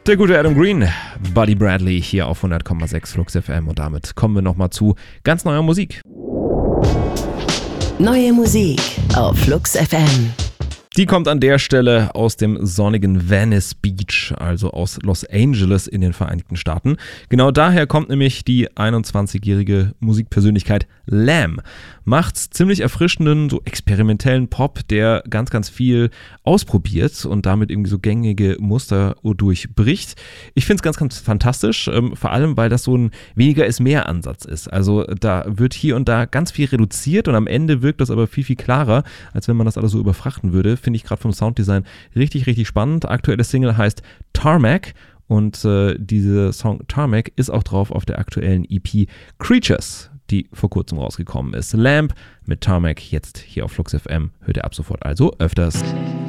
Der gute Adam Green, Buddy Bradley hier auf 100,6 Flux FM und damit kommen wir nochmal zu ganz neuer Musik. Neue Musik auf Flux FM. Die kommt an der Stelle aus dem sonnigen Venice Beach, also aus Los Angeles in den Vereinigten Staaten. Genau daher kommt nämlich die 21-jährige Musikpersönlichkeit Lamb. Macht ziemlich erfrischenden, so experimentellen Pop, der ganz, ganz viel ausprobiert und damit irgendwie so gängige Muster durchbricht. Ich finde es ganz, ganz fantastisch, vor allem, weil das so ein weniger ist mehr Ansatz ist. Also da wird hier und da ganz viel reduziert und am Ende wirkt das aber viel, viel klarer, als wenn man das alles so überfrachten würde. Finde ich gerade vom Sounddesign richtig, richtig spannend. Aktuelle Single heißt Tarmac und dieser Song Tarmac ist auch drauf auf der aktuellen EP Creatures, die vor kurzem rausgekommen ist. Lamb mit Tarmac jetzt hier auf Flux FM. Hört ihr ab sofort also öfters.